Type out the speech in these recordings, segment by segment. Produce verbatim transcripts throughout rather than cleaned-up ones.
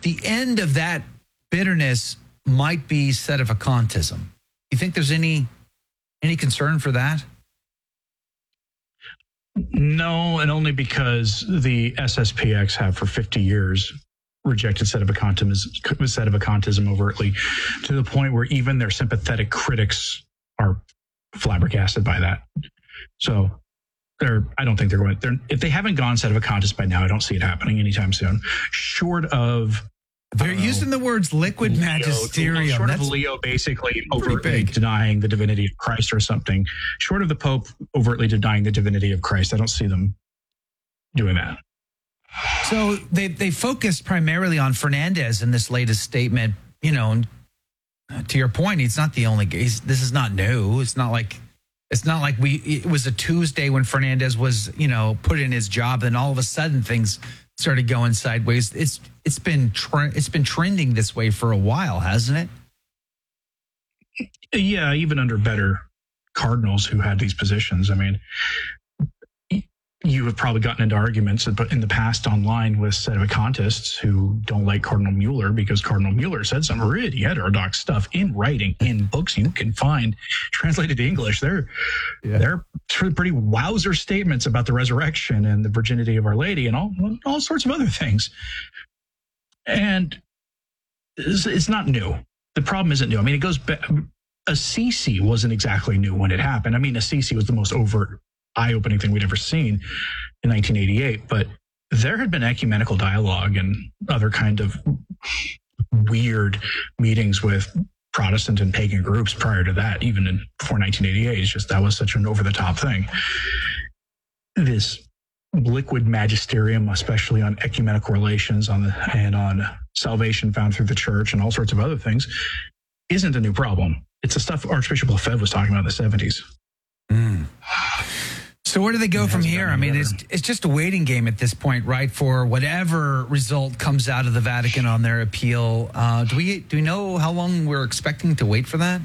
the end of that bitterness might be sedevacantism. You think there's any any concern for that? No, and only because the S S P X have for fifty years rejected sedevacantism, sedevacantism overtly, to the point where even their sympathetic critics are flabbergasted by that. So they're, I don't think they're going, they're, if they haven't gone sedevacantist by now, I don't see it happening anytime soon. Short of, they're using know, the words liquid Leo, magisterium. Short That's of Leo basically overtly denying the divinity of Christ or something. Short of the Pope overtly denying the divinity of Christ, I don't see them doing that. So they they focused primarily on Fernandez in this latest statement. You know, to your point, he's not the only. He's, this is not new. It's not like it's not like we. It was a Tuesday when Fernandez was, you know, put in his job, and all of a sudden things started going sideways. It's it's been tre- it's been trending this way for a while, hasn't it? Yeah, even under better cardinals who had these positions. I mean, you have probably gotten into arguments in the past online with sedevacantists who don't like Cardinal Mueller because Cardinal Mueller said some really heterodox stuff in writing, in books you can find translated to English. They're, yeah. they're pretty wowzer statements about the resurrection and the virginity of Our Lady and all, all sorts of other things. And it's, it's not new. The problem isn't new. I mean, it goes back. Assisi wasn't exactly new when it happened. I mean, Assisi was the most overt, eye-opening thing we'd ever seen in nineteen eighty-eight, but there had been ecumenical dialogue and other kind of weird meetings with Protestant and pagan groups prior to that, even in, before nineteen eighty-eight. It's just that was such an over-the-top thing. This liquid magisterium, especially on ecumenical relations on the, and on salvation found through the church and all sorts of other things, isn't a new problem. It's the stuff Archbishop Lefebvre was talking about in the seventies. Mm. So where do they go from here? I mean, it's it's just a waiting game at this point, right? For whatever result comes out of the Vatican on their appeal. Uh, do we do we know how long we're expecting to wait for that?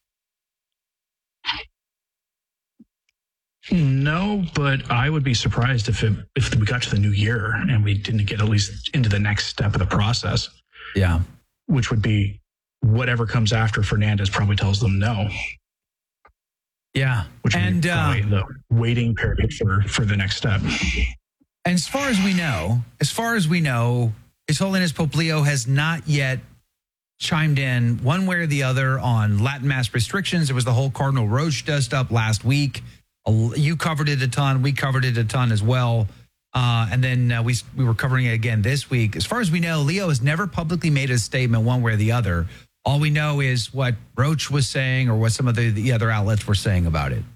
No, but I would be surprised if it, if we got to the new year and we didn't get at least into the next step of the process. Yeah, which would be whatever comes after Fernandez probably tells them no. Yeah, which and uh, the waiting period for, for the next step. And as far as we know, as far as we know, His Holiness Pope Leo has not yet chimed in one way or the other on Latin Mass restrictions. There was the whole Cardinal Roche dust up last week. You covered it a ton. We covered it a ton as well. Uh, and then uh, we we were covering it again this week. As far as we know, Leo has never publicly made a statement one way or the other. All we know is what Roche was saying or what some of the, the other outlets were saying about it.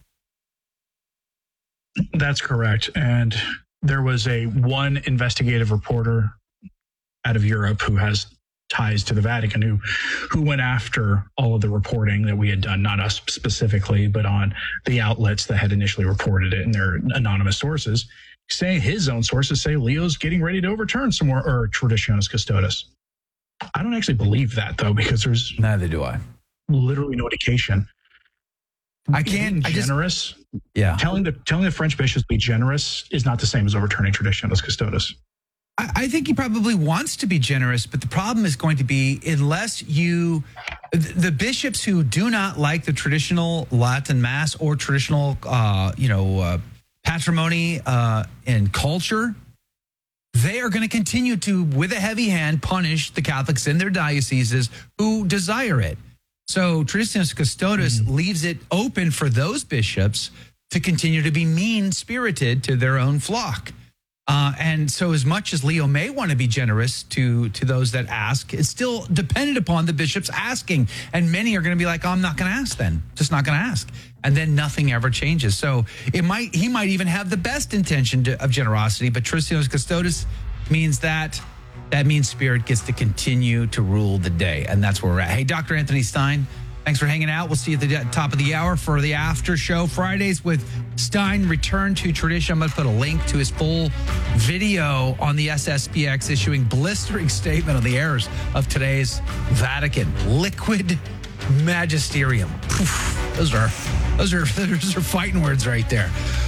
That's correct. And there was a one investigative reporter out of Europe who has ties to the Vatican who, who went after all of the reporting that we had done, not us specifically, but on the outlets that had initially reported it and their anonymous sources, saying his own sources say Leo's getting ready to overturn some more, or Traditionis Custodes. I don't actually believe that, though, because there's neither do I. Literally no indication. I can't. Being generous. I just, yeah. Telling the telling the French bishops to be generous is not the same as overturning Traditionis Custodes. I, I think he probably wants to be generous, but the problem is going to be unless you, the bishops who do not like the traditional Latin Mass or traditional, uh, you know, uh, patrimony uh, and culture. They are going to continue to, with a heavy hand, punish the Catholics in their dioceses who desire it. So Traditionis Custodes mm-hmm. leaves it open for those bishops to continue to be mean-spirited to their own flock. Uh, and so as much as Leo may want to be generous to, to those that ask, it's still dependent upon the bishops asking. And many are going to be like, oh, I'm not going to ask then. Just not going to ask. And then nothing ever changes. So it might he might even have the best intention to, of generosity, but Traditionis Custodes means that that mean spirit gets to continue to rule the day. And that's where we're at. Hey, Doctor Anthony Stein, thanks for hanging out. We'll see you at the top of the hour for the after show. Fridays with Stein, Return to Tradition. I'm going to put a link to his full video on the S S P X issuing blistering statement on the errors of today's Vatican. Liquid magisterium. Poof. Those are those are those are fighting words right there.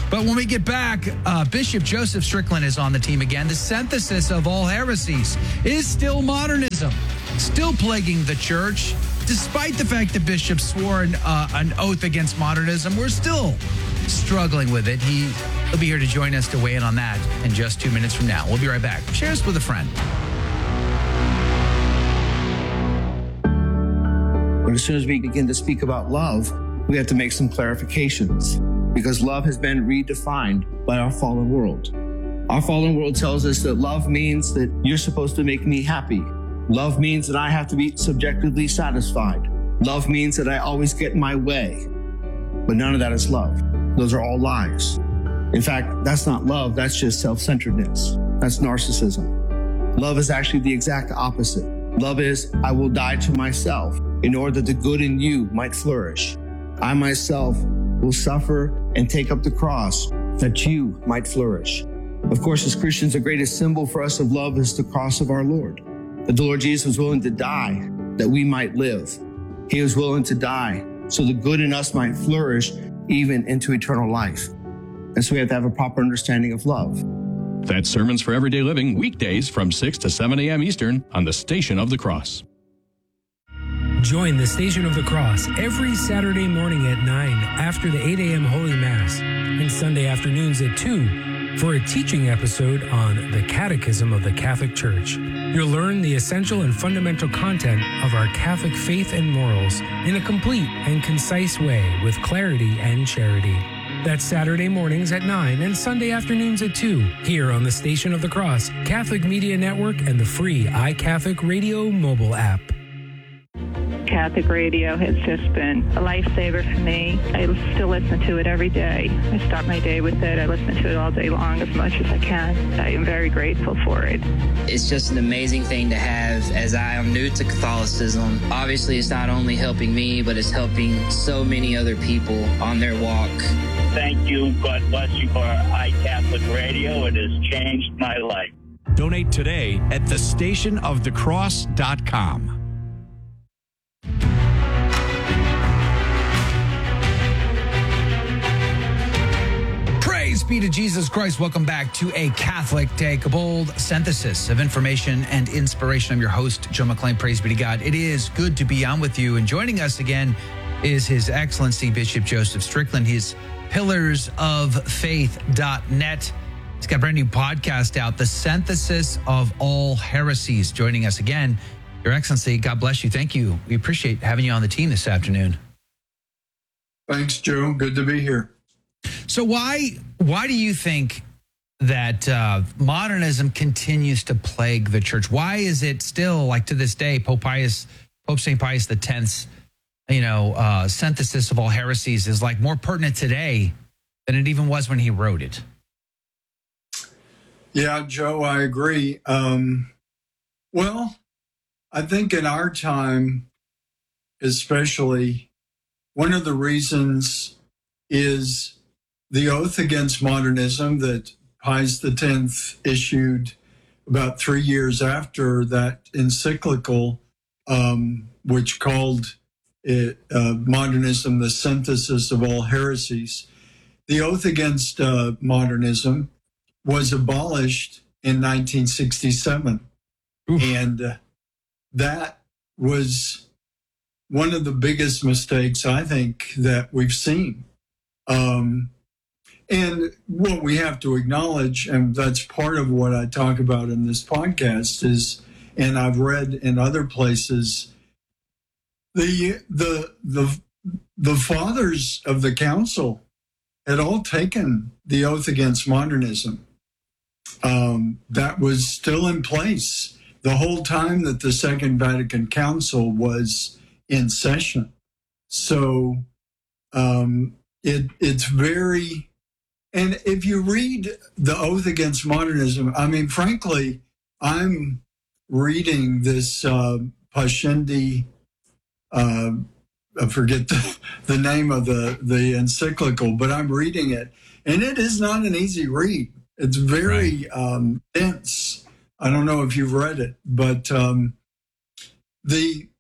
But when we get back, uh, Bishop Joseph Strickland is on the team again. The synthesis of all heresies is still modernism, still plaguing the church. Despite the fact that Bishop swore an, uh, an oath against modernism, we're still struggling with it. He, he'll be here to join us to weigh in on that in just two minutes from now. We'll be right back. Share us with a friend. But as soon as we begin to speak about love, we have to make some clarifications because love has been redefined by our fallen world. Our fallen world tells us that love means that you're supposed to make me happy. Love means that I have to be subjectively satisfied. Love means that I always get my way. But none of that is love. Those are all lies. In fact, that's not love. That's just self-centeredness. That's narcissism. Love is actually the exact opposite. Love is, I will die to myself in order that the good in you might flourish. I myself will suffer and take up the cross that you might flourish. Of course, as Christians, the greatest symbol for us of love is the cross of our Lord. That the Lord Jesus was willing to die that we might live. He was willing to die so the good in us might flourish even into eternal life. And so we have to have a proper understanding of love. That's Sermons for Everyday Living, weekdays from six to seven a.m. Eastern on the Station of the Cross. Join the Station of the Cross every Saturday morning at nine after the eight a.m. Holy Mass and Sunday afternoons at two for a teaching episode on the Catechism of the Catholic Church. You'll learn the essential and fundamental content of our Catholic faith and morals in a complete and concise way with clarity and charity. That's Saturday mornings at nine and Sunday afternoons at two here on the Station of the Cross, Catholic Media Network, and the free iCatholic Radio mobile app. Catholic radio has just been a lifesaver for me. I still listen to it every day. I start my day with it. I listen to it all day long as much as I can. I am very grateful for it. It's just an amazing thing to have as I am new to Catholicism. Obviously, it's not only helping me, but it's helping so many other people on their walk. Thank you. God bless you for iCatholic Radio. It has changed my life. Donate today at the station of the cross dot com. Praise be to Jesus Christ. Welcome back to A Catholic Take, a bold synthesis of information and inspiration. I'm your host, Joe McClain. Praise be to God. It is good to be on with you. And joining us again is His Excellency Bishop Joseph Strickland. He's pillars of faith dot net. He's got a brand new podcast out, The Synthesis of All Heresies. Joining us again, Your Excellency, God bless you. Thank you. We appreciate having you on the team this afternoon. Thanks, Joe. Good to be here. So why why do you think that uh, modernism continues to plague the church? Why is it still, like to this day, Pope Pius, Pope Saint Pius the tenth's, you know, uh, synthesis of all heresies is like more pertinent today than it even was when he wrote it? Yeah, Joe, I agree. Um, well, I think in our time, especially, one of the reasons is the oath against modernism that Pius the tenth issued about three years after that encyclical, um, which called it uh, modernism the synthesis of all heresies. The oath against uh, modernism was abolished in nineteen sixty-seven. Oof. And uh, that was one of the biggest mistakes, I think, that we've seen. Um, and what we have to acknowledge, and that's part of what I talk about in this podcast, is, and I've read in other places, the the the the fathers of the council had all taken the oath against modernism. Um, that was still in place the whole time that the Second Vatican Council was in session. So um, it it's very, and if you read the Oath Against Modernism, I mean, frankly, I'm reading this uh, Pascendi, uh, I forget the, the name of the, the encyclical, but I'm reading it, and it is not an easy read. It's very right. um, dense. I don't know if you've read it, but um, the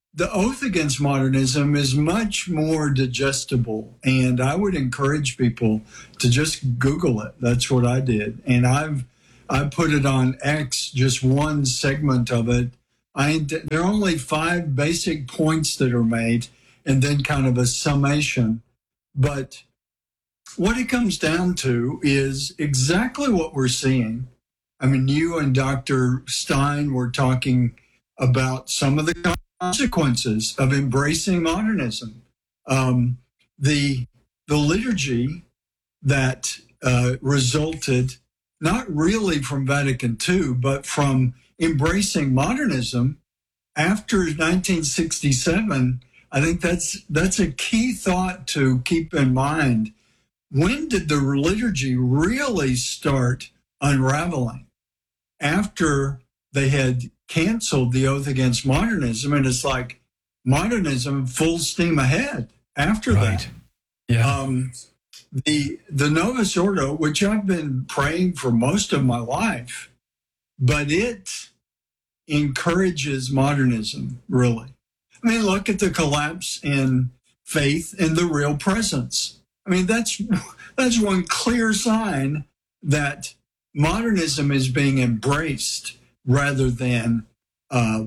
the oath against modernism is much more digestible. And I would encourage people to just Google it. That's what I did. And I've, I put it on X, just one segment of it. I, there are only five basic points that are made and then kind of a summation. But what it comes down to is exactly what we're seeing. I mean, you and Doctor Stein were talking about some of the consequences of embracing modernism. Um, the, the liturgy that uh, resulted not really from Vatican Two, but from embracing modernism after nineteen sixty-seven, I think that's that's a key thought to keep in mind. When did the liturgy really start unraveling? After they had canceled the oath against modernism, and it's like modernism full steam ahead after right. that. Yeah. Um, the the Novus Ordo, which I've been praying for most of my life, but it encourages modernism, really. I mean, look at the collapse in faith in the real presence. I mean, that's that's one clear sign that modernism is being embraced rather than uh,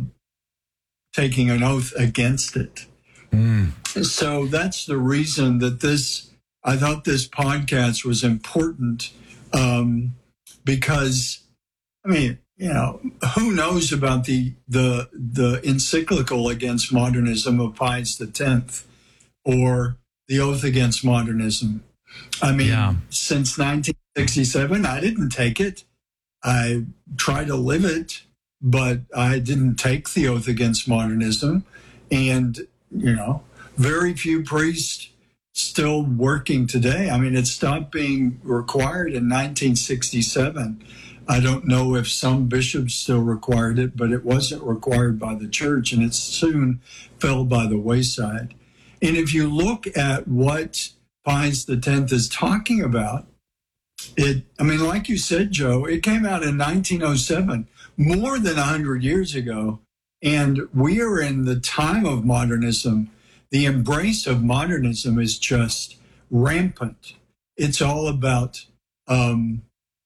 taking an oath against it. Mm. So that's the reason that this, I thought this podcast was important um, because, I mean, you know, who knows about the the the encyclical against modernism of Pius the Tenth or the oath against modernism? I mean, yeah. Since nineteen sixty-seven, I didn't take it. I tried to live it, but I didn't take the oath against modernism. And, you know, very few priests still working today. I mean, it stopped being required in nineteen sixty-seven. I don't know if some bishops still required it, but it wasn't required by the church, and it soon fell by the wayside. And if you look at what Pius the Tenth is talking about, it, I mean, like you said, Joe, it came out in nineteen oh seven, more than one hundred years ago, and we are in the time of modernism. The embrace of modernism is just rampant. It's all about um,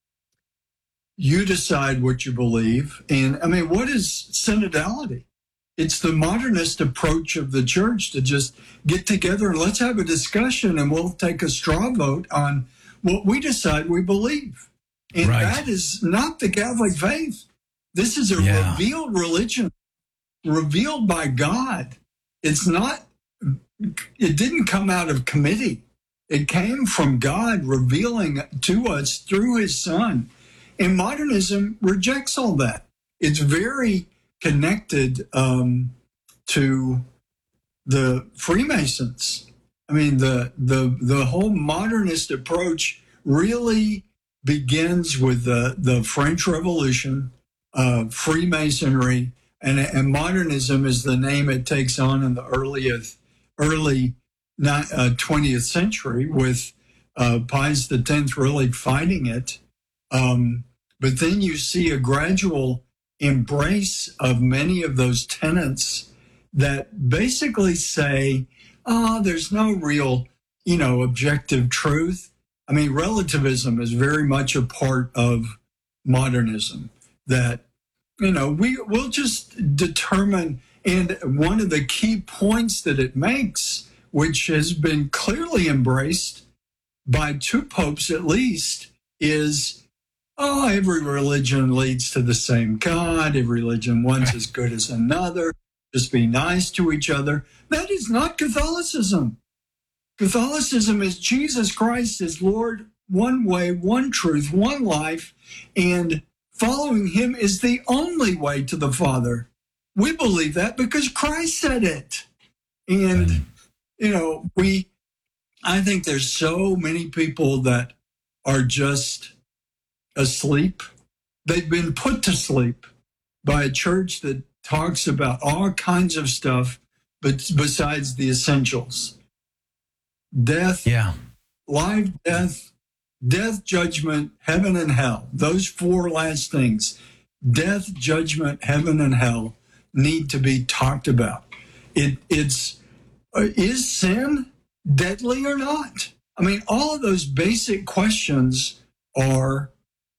you decide what you believe. And I mean, what is synodality? It's the modernist approach of the church to just get together and let's have a discussion and we'll take a straw vote on what we decide we believe. And right. that is not the Catholic faith. This is a yeah. revealed religion, revealed by God. It's not, it didn't come out of committee. It came from God revealing to us through his son. And modernism rejects all that. It's very connected um, to the Freemasons. I mean, the the the whole modernist approach really begins with the, the French Revolution, uh, Freemasonry, and, and modernism is the name it takes on in the earliest, early uh, twentieth century with uh, Pius the Tenth really fighting it. Um, but then you see a gradual embrace of many of those tenets that basically say, oh, there's no real, you know, objective truth. I mean, relativism is very much a part of modernism that, you know, we will just determine. And one of the key points that it makes, which has been clearly embraced by two popes at least, is, oh, every religion leads to the same God. Every religion one's as good as another. Just be nice to each other. That is not Catholicism. Catholicism is Jesus Christ is Lord, one way, one truth, one life, and following him is the only way to the Father. We believe that because Christ said it. And, you know, we, I think there's so many people that are just asleep. They've been put to sleep by a church that talks about all kinds of stuff, but besides the essentials. Death, yeah. life, death, death, judgment, heaven and hell. Those four last things, death, judgment, heaven and hell, need to be talked about. it it's uh, is sin deadly or not? I mean, all of those basic questions are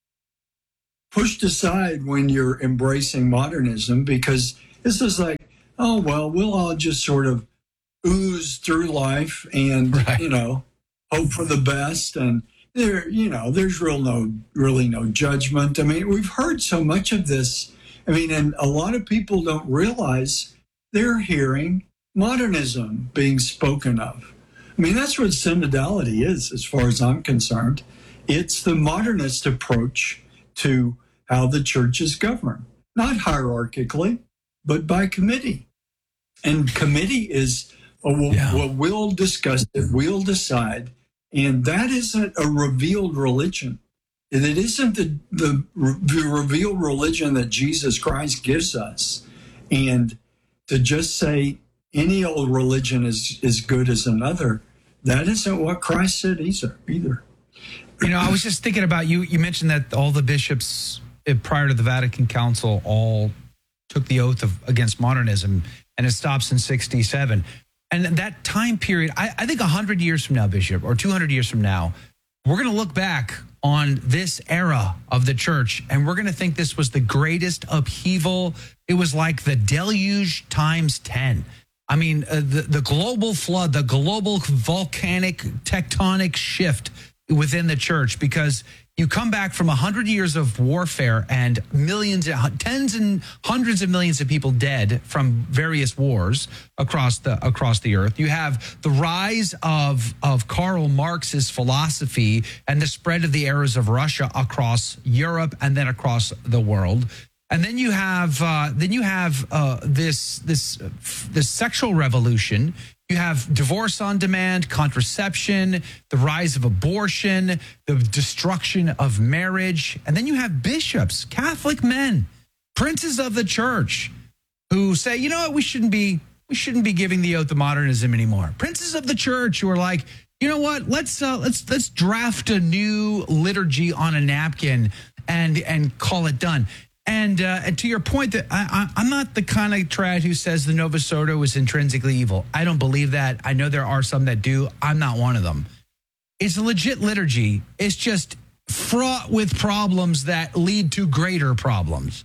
pushed aside when you're embracing modernism, because this is like, oh, well, we'll all just sort of ooze through life and, right. you know, hope for the best. And there, you know, there's real no, really no judgment. I mean, we've heard so much of this. I mean, and a lot of people don't realize they're hearing modernism being spoken of. I mean, that's what synodality is, as far as I'm concerned. It's the modernist approach to how the church is governed, not hierarchically, but by committee. And committee is a, yeah. what we'll discuss, it, we'll decide, and that isn't a revealed religion. And it isn't the, the, the revealed religion that Jesus Christ gives us. And to just say any old religion is as good as another, that isn't what Christ said either. either. You know, I was just thinking about you. You mentioned that all the bishops prior to the Vatican Council all took the oath of against modernism, and it stops in sixty-seven. And that time period, I, I think one hundred years from now, Bishop, or two hundred years from now, we're going to look back on this era of the church, and we're going to think this was the greatest upheaval. It was like the deluge times ten. I mean, uh, the, the global flood, the global volcanic tectonic shift within the church, because you come back from one hundred years of warfare and millions, tens and hundreds of millions of people dead from various wars across the across the earth. You have the rise of, of Karl Marx's philosophy and the spread of the errors of Russia across Europe and then across the world. And then you have uh, then you have uh, this this uh, this sexual revolution. You have divorce on demand, contraception, the rise of abortion, the destruction of marriage. And then you have bishops, Catholic men, princes of the church, who say, you know what, we shouldn't be we shouldn't be giving the oath of modernism anymore. Princes of the church who are like, you know what, let's uh, let's let's draft a new liturgy on a napkin and and call it done. And, uh, and to your point, that I, I, I'm not the kind of trad who says the Novus Ordo is intrinsically evil. I don't believe that. I know there are some that do. I'm not one of them. It's a legit liturgy. It's just fraught with problems that lead to greater problems.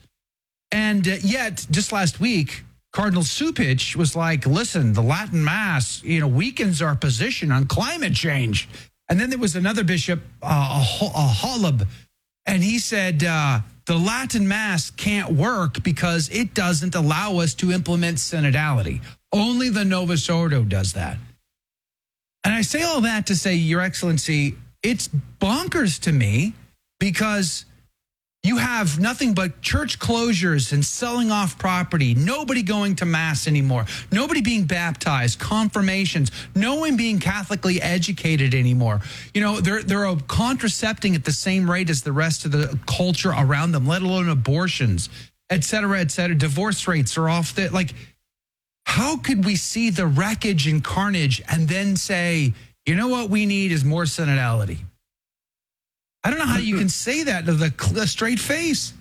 And uh, yet, just last week, Cardinal Cupich was like, listen, the Latin Mass, you know, weakens our position on climate change. And then there was another bishop, uh, a, a Holub, and he said, uh, the Latin Mass can't work because it doesn't allow us to implement synodality. Only the Novus Ordo does that. And I say all that to say, Your Excellency, it's bonkers to me, because you have nothing but church closures and selling off property, nobody going to Mass anymore, nobody being baptized, confirmations, no one being Catholically educated anymore. You know, they're, they're contracepting at the same rate as the rest of the culture around them, let alone abortions, et cetera, et cetera. Divorce rates are off the, like, how could we see the wreckage and carnage and then say, you know what we need is more synodality? I don't know how you can say that to the, the straight face.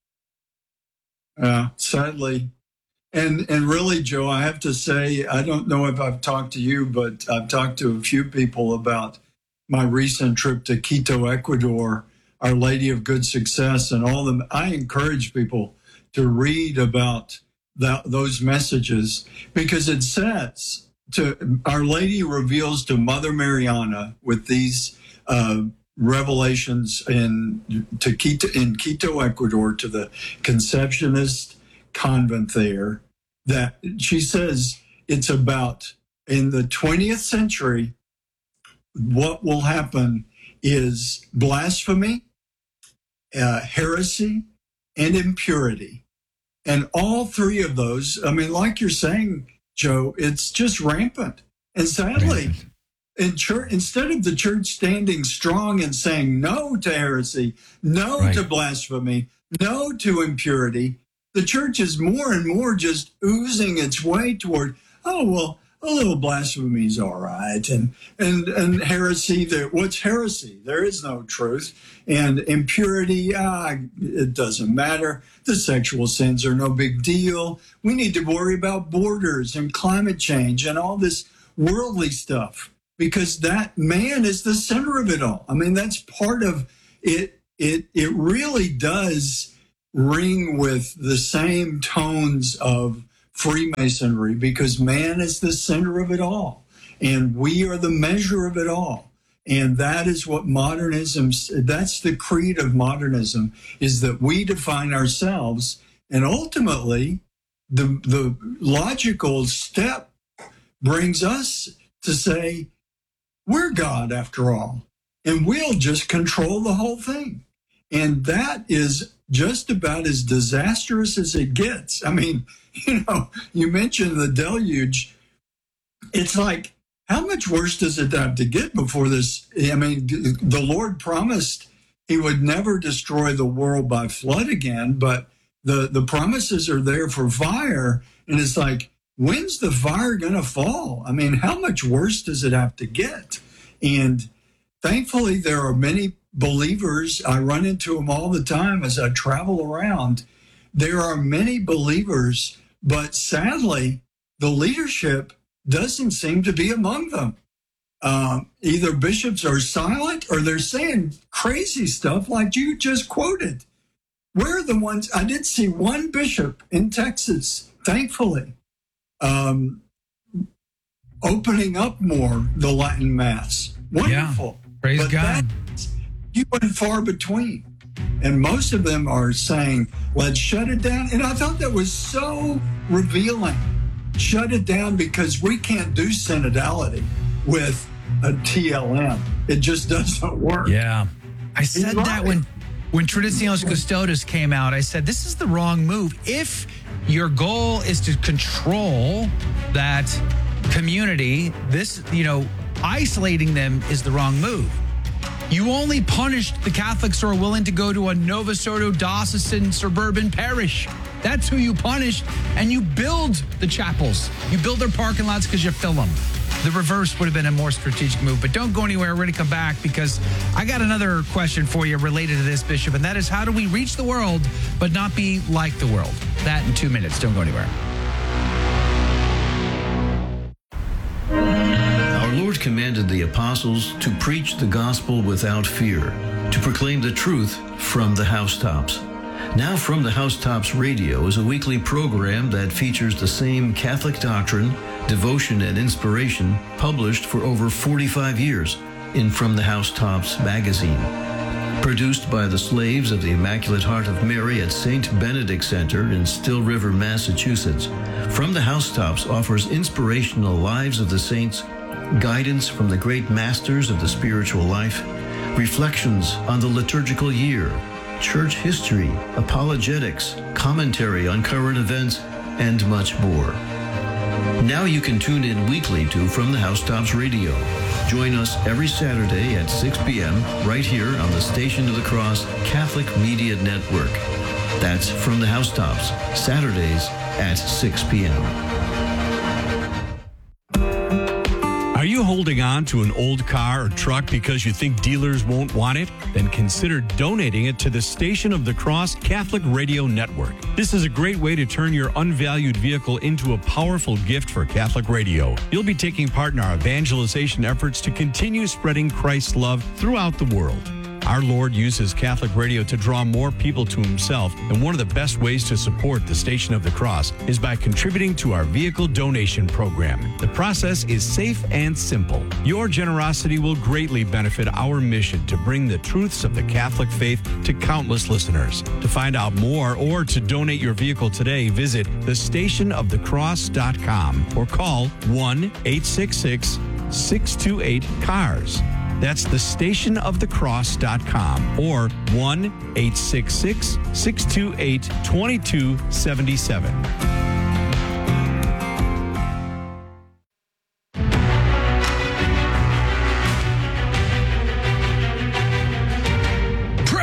Uh, sadly. And and really, Joe, I have to say, I don't know if I've talked to you, but I've talked to a few people about my recent trip to Quito, Ecuador, Our Lady of Good Success, and all them. I encourage people to read about that, those messages, because it says, to Our Lady reveals to Mother Mariana with these uh revelations in to Quito, in Quito, Ecuador, to the Conceptionist convent there, that she says it's about, in the twentieth century, what will happen is blasphemy, uh, heresy, and impurity. And all three of those, I mean, like you're saying, Joe, it's just rampant. And sadly, rampant. In church, instead of the church standing strong and saying no to heresy, no right. to blasphemy, no to impurity, the church is more and more just oozing its way toward, oh, well, a little blasphemy is all right. And, and, and heresy, there, what's heresy? There is no truth. And impurity, ah, it doesn't matter. The sexual sins are no big deal. We need to worry about borders and climate change and all this worldly stuff, because that man is the center of it all. I mean, that's part of it. It, it really does ring with the same tones of Freemasonry, because man is the center of it all, and we are the measure of it all. And that is what modernism, that's the creed of modernism, is that we define ourselves. And ultimately, the, the logical step brings us to say, we're God after all, and we'll just control the whole thing. And that is just about as disastrous as it gets. I mean, you know, you mentioned the deluge. It's like, how much worse does it have to get before this? I mean, the Lord promised he would never destroy the world by flood again, but the, the promises are there for fire. And it's like, when's the fire going to fall? I mean, how much worse does it have to get? And thankfully, there are many believers. I run into them all the time as I travel around. There are many believers, but sadly, the leadership doesn't seem to be among them. Um, either bishops are silent or they're saying crazy stuff like you just quoted. We're the ones, I did see one bishop in Texas, thankfully, um, opening up more the Latin Mass. Wonderful. Yeah, praise but God. That's few and far between. And most of them are saying, let's shut it down. And I thought that was so revealing. Shut it down, because we can't do synodality with a T L M. It just doesn't work. Yeah. I said right. that when, when Traditionis Custodes came out. I said, this is the wrong move. If your goal is to control that community, this, you know, isolating them is the wrong move. You only punished the Catholics who are willing to go to a Novus Ordo diocesan suburban parish. That's who you punished. And you build the chapels. You build their parking lots because you fill them. The reverse would have been a more strategic move. But don't go anywhere. We're going to come back, because I got another question for you related to this, Bishop. And that is, how do we reach the world but not be like the world? That in two minutes. Don't go anywhere. Our Lord commanded the apostles to preach the gospel without fear, to proclaim the truth from the housetops. Now From the Housetops Radio is a weekly program that features the same Catholic doctrine, devotion, and inspiration published for over forty-five years in From the Housetops magazine. Produced by the slaves of the Immaculate Heart of Mary at Saint Benedict Center in Still River, Massachusetts, From the Housetops offers inspirational lives of the saints, guidance from the great masters of the spiritual life, reflections on the liturgical year, church history, apologetics, commentary on current events, and much more. Now you can tune in weekly to From the Housetops Radio. Join us every Saturday at six p.m. right here on the Station of the Cross Catholic Media Network. That's From the Housetops, Saturdays at six p.m. Are you holding on to an old car or truck because you think dealers won't want it? Then consider donating it to the Station of the Cross Catholic Radio Network. This is a great way to turn your unvalued vehicle into a powerful gift for Catholic radio. You'll be taking part in our evangelization efforts to continue spreading Christ's love throughout the world. Our Lord uses Catholic radio to draw more people to himself, and one of the best ways to support the Station of the Cross is by contributing to our vehicle donation program. The process is safe and simple. Your generosity will greatly benefit our mission to bring the truths of the Catholic faith to countless listeners. To find out more or to donate your vehicle today, visit the station of the cross dot com or call one eight six six, six two eight, C A R S. That's the station of the cross dot com or one eight six six, six two eight, two two seven seven. Praise be to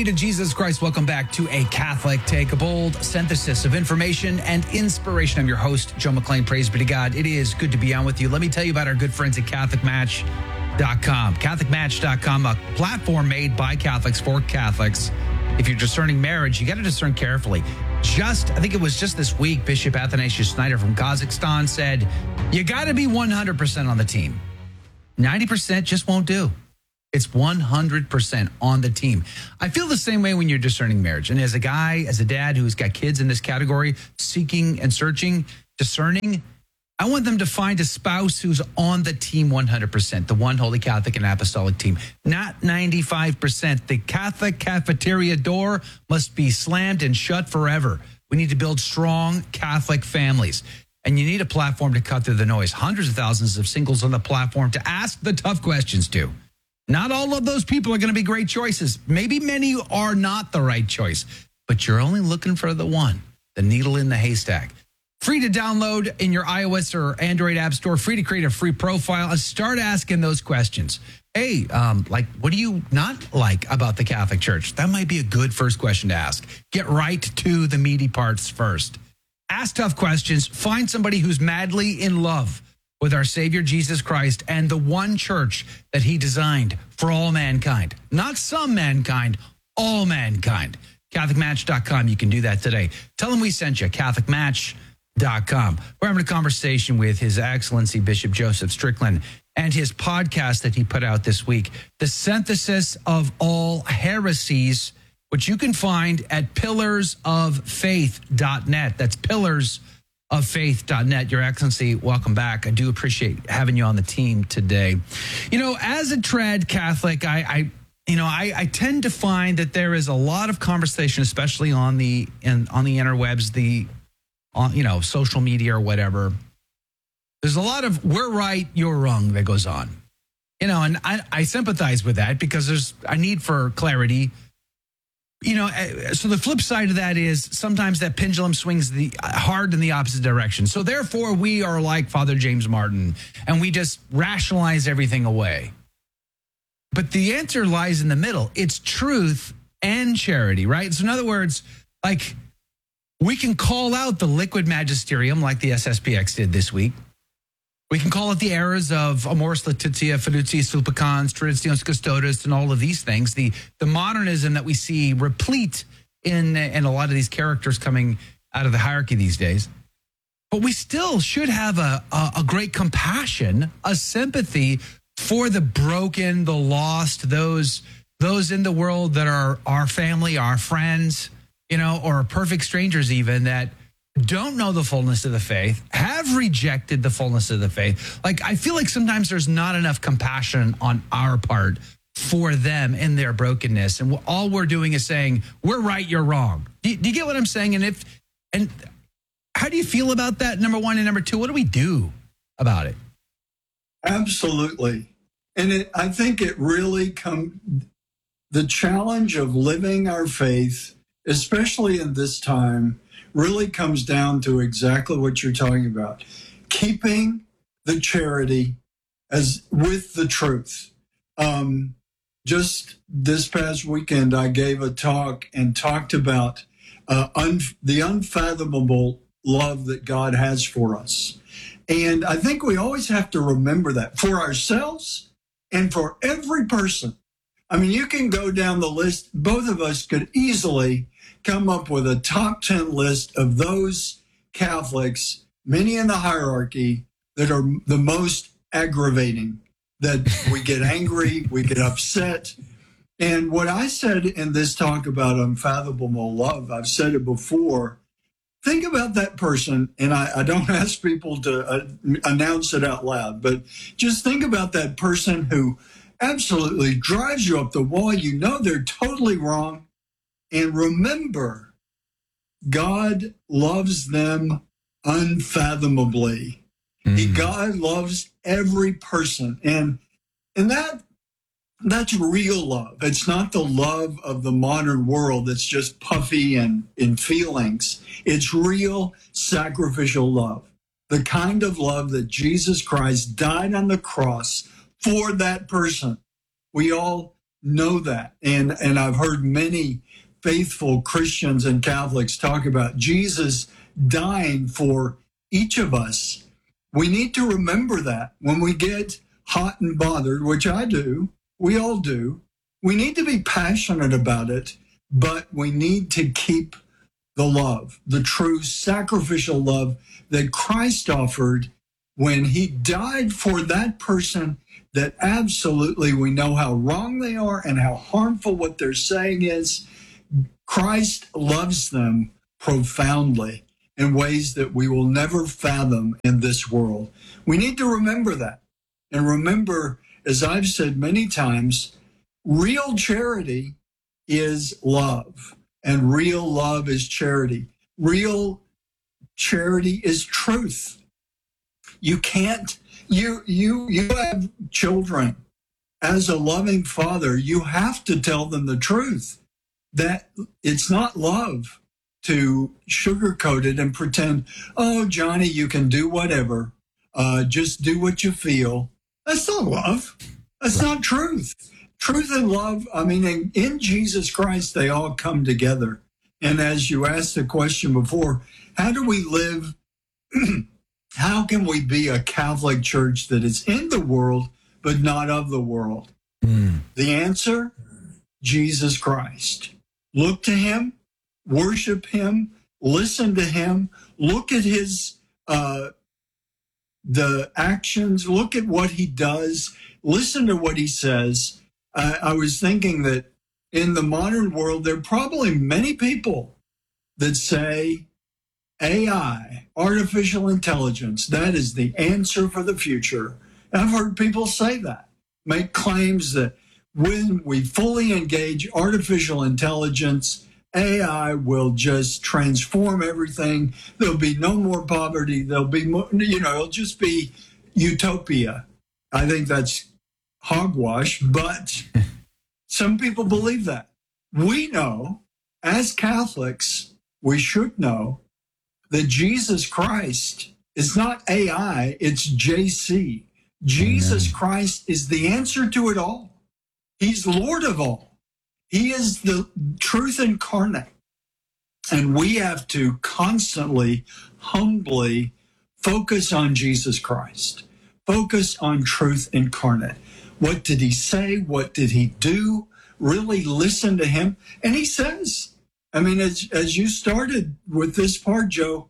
to Jesus Christ. Welcome back to A Catholic Take, a bold synthesis of information and inspiration. I'm your host, Joe McClain. Praise be to God. It is good to be on with you. Let me tell you about our good friends at Catholic Match dot com. Catholic Match dot com, a platform made by Catholics for Catholics. If you're discerning marriage, you got to discern carefully. Just, I think it was just this week, Bishop Athanasius Schneider from Kazakhstan said, you got to be one hundred percent on the team. ninety percent just won't do. It's one hundred percent on the team. I feel the same way when you're discerning marriage. And as a guy, as a dad who's got kids in this category, seeking and searching, discerning, I want them to find a spouse who's on the team one hundred percent, the one Holy Catholic and Apostolic team, not ninety-five percent. The Catholic cafeteria door must be slammed and shut forever. We need to build strong Catholic families. And you need a platform to cut through the noise. Hundreds of thousands of singles on the platform to ask the tough questions to. Not all of those people are going to be great choices. Maybe many are not the right choice, but you're only looking for the one, the needle in the haystack. Free to download in your iOS or Android app store, free to create a free profile and start asking those questions. Hey, um, like, what do you not like about the Catholic Church? That might be a good first question to ask. Get right to the meaty parts first. Ask tough questions. Find somebody who's madly in love with our Savior Jesus Christ and the one church that he designed for all mankind. Not some mankind, all mankind. Catholic Match dot com. You can do that today. Tell them we sent you, Catholic Match dot com. We're having a conversation with His Excellency Bishop Joseph Strickland and his podcast that he put out this week, The Synthesis of All Heresies, which you can find at pillars of faith dot net. That's pillars of faith dot net. Your Excellency, welcome back. I do appreciate having you on the team today. You know, as a trad Catholic, I, I you know, I, I tend to find that there is a lot of conversation, especially on the in, on the interwebs, the on you know social media or whatever. There's a lot of we're right, you're wrong that goes on. You know, and I, I sympathize with that because there's a need for clarity. You know, so the flip side of that is sometimes that pendulum swings the hard in the opposite direction. So therefore, we are like Father James Martin, and we just rationalize everything away. But the answer lies in the middle. It's truth and charity, right? So in other words, like we can call out the liquid magisterium like the S S P X did this week. We can call it the errors of Amoris Laetitia, Fiducius Fulpicans, Traditionis Custodes, and all of these things. The the modernism that we see replete in, in a lot of these characters coming out of the hierarchy these days. But we still should have a, a, a great compassion, a sympathy for the broken, the lost, those those in the world that are our family, our friends, you know, or perfect strangers even that don't know the fullness of the faith, have rejected the fullness of the faith. Like, I feel like sometimes there's not enough compassion on our part for them in their brokenness. And all we're doing is saying, we're right, you're wrong. Do you, do you get what I'm saying? And if, and how do you feel about that? Number one, and number two, what do we do about it? Absolutely. And it, I think it really come the challenge of living our faith, especially in this time, really comes down to exactly what you're talking about. Keeping the charity as with the truth. Um, just this past weekend, I gave a talk and talked about uh, un- the unfathomable love that God has for us. And I think we always have to remember that for ourselves and for every person. I mean, you can go down the list. Both of us could easily come up with a top ten list of those Catholics, many in the hierarchy, that are the most aggravating, that we get angry, we get upset. And what I said in this talk about unfathomable love, I've said it before, think about that person, and I, I don't ask people to uh, announce it out loud, but just think about that person who absolutely drives you up the wall. You know they're totally wrong. And remember, God loves them unfathomably. Mm. He, God loves every person. And, and that that's real love. It's not the love of the modern world that's just puffy and in feelings. It's real sacrificial love. The kind of love that Jesus Christ died on the cross for that person. We all know that. And, and I've heard many faithful Christians and Catholics talk about Jesus dying for each of us. We need to remember that when we get hot and bothered, which I do, we all do. We need to be passionate about it, but we need to keep the love, the true sacrificial love that Christ offered when he died for that person that absolutely we know how wrong they are and how harmful what they're saying is. Christ loves them profoundly in ways that we will never fathom in this world. We need to remember that. And remember, as I've said many times, real charity is love, and real love is charity. Real charity is truth. You can't, you, you, you have children. As a loving father, you have to tell them the truth. That it's not love to sugarcoat it and pretend, oh, Johnny, you can do whatever. Uh, just do what you feel. That's not love. That's not truth. Truth and love, I mean, in, in Jesus Christ, they all come together. And as you asked the question before, how do we live? How can we be a Catholic Church that is in the world, but not of the world? Mm. The answer, Jesus Christ. Look to him, worship him, listen to him, look at his, uh, the actions, look at what he does, listen to what he says. Uh, I was thinking that in the modern world, there are probably many people that say A I, artificial intelligence, that is the answer for the future. And I've heard people say that, make claims that when we fully engage artificial intelligence, A I will just transform everything. There'll be no more poverty. There'll be more, you know, it'll just be utopia. I think that's hogwash, but some people believe that. We know, as Catholics, we should know that Jesus Christ is not A I, it's J C. Jesus Amen. Christ is the answer to it all. He's Lord of all. He is the truth incarnate. And we have to constantly, humbly focus on Jesus Christ. Focus on truth incarnate. What did he say? What did he do? Really listen to him. And he says, I mean, as, as you started with this part, Joe,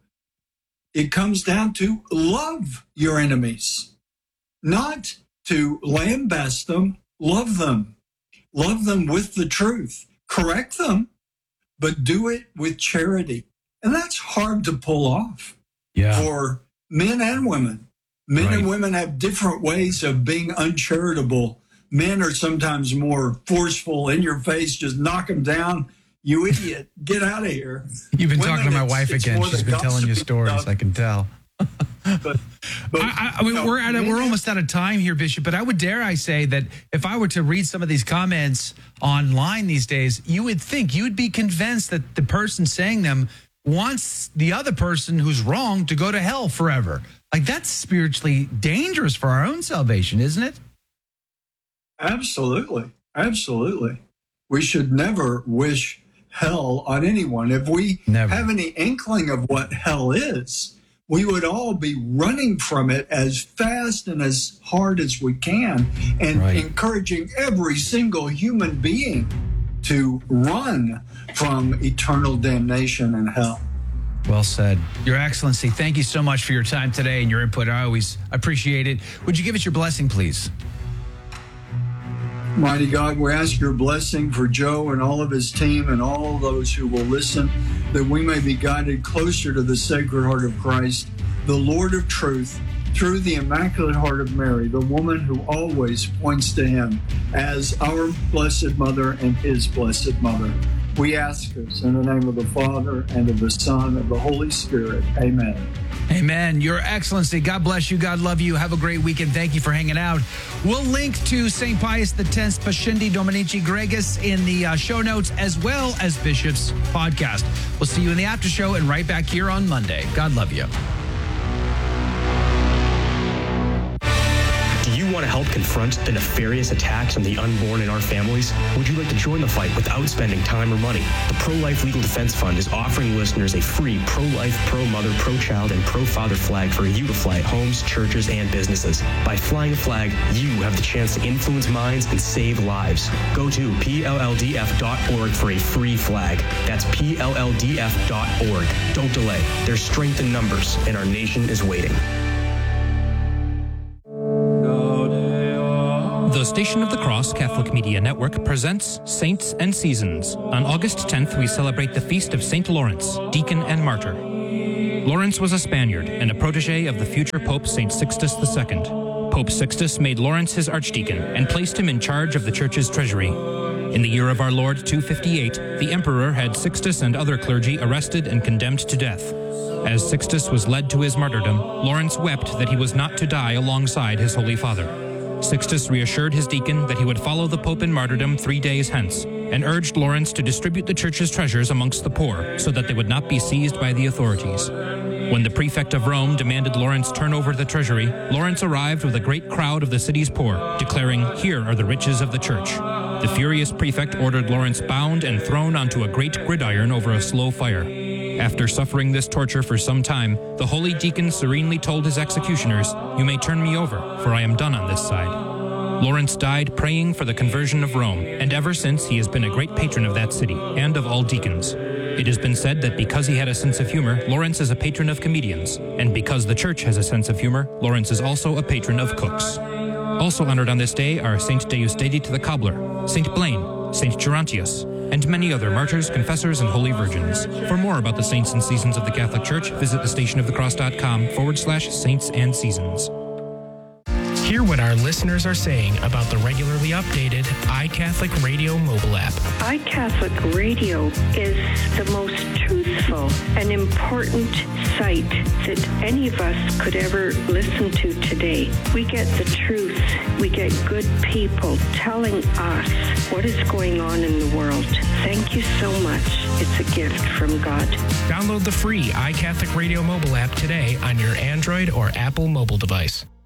it comes down to love your enemies, not to lambast them, love them. Love them with the truth. Correct them, but do it with charity. And that's hard to pull off yeah. for men and women. Men right. and women have different ways of being uncharitable. Men are sometimes more forceful, in your face, just knock them down. You idiot, get out of here. You've been women, talking to my wife again. She's been telling you stories, stuff. I can tell. But, but I, I mean, no, we're at a, we're almost out of time here, Bishop. But I would dare I say that if I were to read some of these comments online these days, you would think you would be convinced that the person saying them wants the other person who's wrong to go to hell forever. Like, that's spiritually dangerous for our own salvation, isn't it? Absolutely, absolutely. We should never wish hell on anyone. If we never. have any inkling of what hell is, we would all be running from it as fast and as hard as we can, and right. encouraging every single human being to run from eternal damnation and hell. Well said. Your Excellency, thank you so much for your time today and your input. I always appreciate it. Would you give us your blessing, please? Mighty God, we ask your blessing for Joe and all of his team and all those who will listen, that we may be guided closer to the Sacred Heart of Christ, the Lord of truth, through the Immaculate Heart of Mary, the woman who always points to him as our Blessed Mother and his Blessed Mother. We ask this in the name of the Father, and of the Son, and of the Holy Spirit. Amen. Amen. Your Excellency, God bless you. God love you. Have a great weekend. Thank you for hanging out. We'll link to Saint Pius X's Pascendi Dominici Gregis in the uh, show notes, as well as Bishop's podcast. We'll see you in the after show and right back here on Monday. God love you. Do you want to help help confront the nefarious attacks on the unborn in our families? Would you like to join the fight without spending time or money? The Pro-Life Legal Defense Fund is offering listeners a free pro-life, pro-mother, pro-child, and pro-father flag for you to fly at homes, churches, and businesses. By flying a flag, you have the chance to influence minds and save lives. Go to P L L D F dot org for a free flag. That's P L L D F dot org. Don't delay. There's strength in numbers, and our nation is waiting. The Station of the Cross Catholic Media Network presents Saints and Seasons. On August tenth, we celebrate the feast of Saint Lawrence, deacon and martyr. Lawrence was a Spaniard and a protege of the future Pope Saint Sixtus the Second. Pope Sixtus made Lawrence his archdeacon and placed him in charge of the church's treasury. In the year of our Lord two fifty-eight, the emperor had Sixtus and other clergy arrested and condemned to death. As Sixtus was led to his martyrdom, Lawrence wept that he was not to die alongside his Holy Father. Sixtus reassured his deacon that he would follow the Pope in martyrdom three days hence, and urged Lawrence to distribute the church's treasures amongst the poor so that they would not be seized by the authorities. When the prefect of Rome demanded Lawrence turn over the treasury, Lawrence arrived with a great crowd of the city's poor, declaring, "Here are the riches of the church." The furious prefect ordered Lawrence bound and thrown onto a great gridiron over a slow fire. After suffering this torture for some time, the holy deacon serenely told his executioners, "You may turn me over, for I am done on this side." Lawrence died praying for the conversion of Rome, and ever since he has been a great patron of that city and of all deacons. It has been said that because he had a sense of humor, Lawrence is a patron of comedians, and because the church has a sense of humor, Lawrence is also a patron of cooks. Also honored on this day are Saint Deusdedit the Cobbler, Saint Blaine, Saint Gerontius, and many other martyrs, confessors, and holy virgins. For more about the saints and seasons of the Catholic Church, visit thestationofthecross.com forward slash saints and seasons. Hear what our listeners are saying about the regularly updated iCatholic Radio mobile app. iCatholic Radio is the most truthful and important site that any of us could ever listen to today. We get the truth. We get good people telling us what is going on in the world. Thank you so much. It's a gift from God. Download the free iCatholic Radio mobile app today on your Android or Apple mobile device.